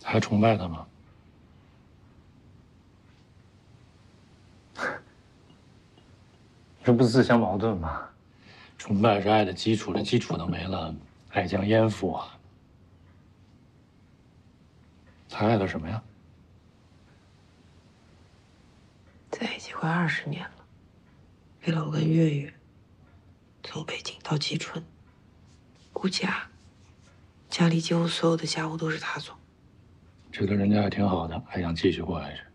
还崇拜他吗？ 这不自相矛盾吗？ 崇拜是爱的基础，这基础都没了，爱将焉附啊？他爱的什么呀？ 在一起快20年了，为了我跟月月，从北京到蓟春，顾家，家里几乎所有的家务都是他做。 觉得人家还挺好的，还想继续过下去。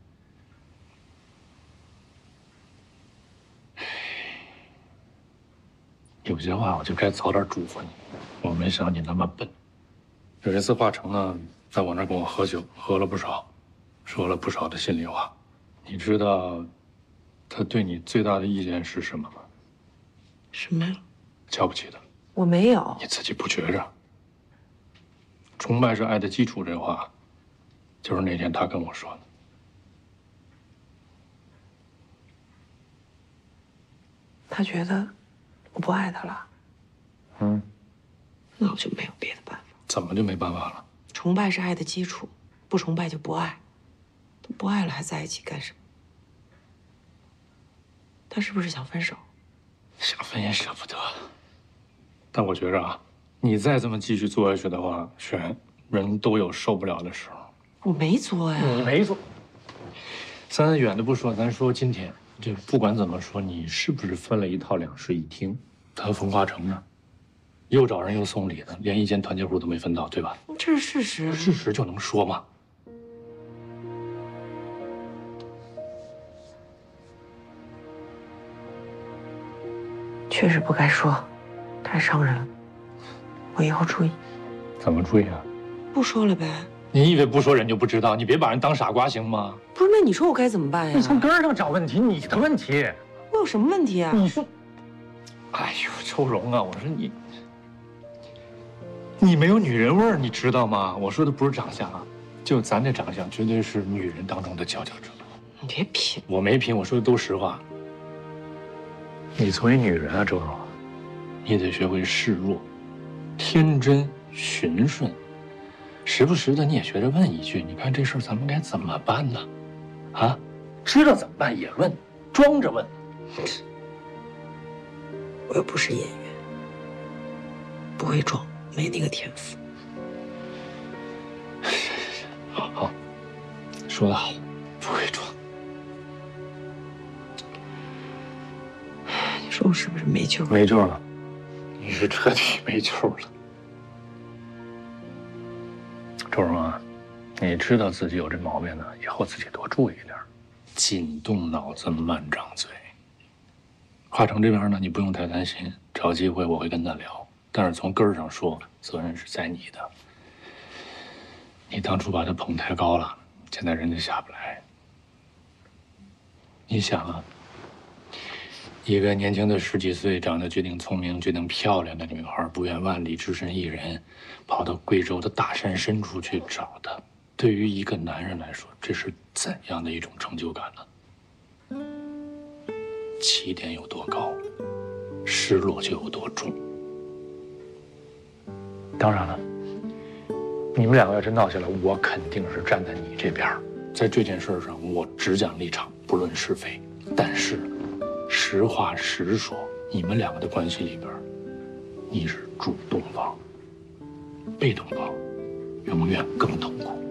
有些话我就该早点嘱咐你，我没想你那么笨。有一次华成呢，在我那儿跟我喝酒，喝了不少，说了不少的心里话。你知道他对你最大的意见是什么吗？ 什么呀？ 瞧不起他。 我没有。 你自己不觉着？崇拜是爱的基础，这话，就是那天他跟我说的。 他觉得我不爱他了。那我就没有别的办法。 怎么就没办法了？ 崇拜是爱的基础，不崇拜就不爱。都不爱了还在一起干什么？他是不是想分手？ 想分也舍不得。但我觉着啊，你再这么继续做下去的话，璇，人都有受不了的时候。 我没作呀。 你没做。咱远的不说，咱说今天，这不管怎么说，你是不是分了一套两室一厅？他冯华成呢？又找人又送礼的，连一间团结户都没分到，对吧？ 这是事实。 事实就能说吗？ 确实不该说，太伤人了。我以后注意。 怎么注意啊？ 不说了呗。 你以为不说人就不知道？你别把人当傻瓜行吗？ 不是，那你说我该怎么办呀？ 你从根儿上找问题，你的问题。 我有什么问题啊？ 你说， 哎呦，周荣啊，我说你没有女人味儿，你知道吗？我说的不是长相啊，就咱这长相，绝对是女人当中的佼佼者。 你别贫， 我没贫，我说的都实话。你作为女人啊，周荣，你得学会示弱、天真、循顺，时不时的你也学着问一句：“你看这事儿咱们该怎么办呢？”啊，知道怎么办也问，装着问。 我又不是演员，不会装，没那个天赋。 好，说得好，不会装。 你说我是不是没救了？ 没救了，你是彻底没救了。周荣啊，你知道自己有这毛病呢，以后自己多注意点，紧动脑子，慢张嘴。华成这边呢，你不用太担心，找机会我会跟他聊。但是从根儿上说，责任是在你的。你当初把他捧太高了，现在人家下不来。你想啊，一个年轻的10几岁、长得绝顶聪明、绝顶漂亮的女孩，不远万里、只身一人，跑到贵州的大山深处去找他，对于一个男人来说，这是怎样的一种成就感呢？起点有多高，失落就有多重。当然了，你们两个要真闹起来，我肯定是站在你这边。在这件事上，我只讲立场，不论是非。但是，实话实说，你们两个的关系里边，你是主动方，被动方永远更痛苦。